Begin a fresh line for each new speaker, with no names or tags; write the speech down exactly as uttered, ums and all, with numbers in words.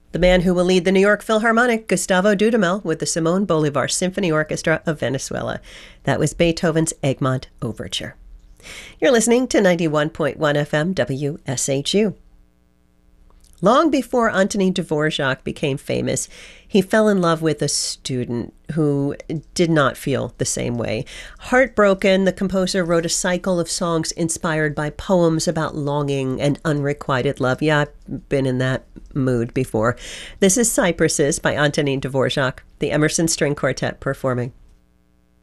The man who will lead the New York Philharmonic, Gustavo Dudamel, with the Simon Bolivar Symphony Orchestra of Venezuela. That was Beethoven's Egmont Overture. You're listening to ninety-one point one F M W S H U. Long before Antonin Dvorak became famous, he fell in love with a student who did not feel the same way. Heartbroken, the composer wrote a cycle of songs inspired by poems about longing and unrequited love. Yeah, I've been in that mood before. This is Cypresses by Antonin Dvorak, the Emerson String Quartet performing.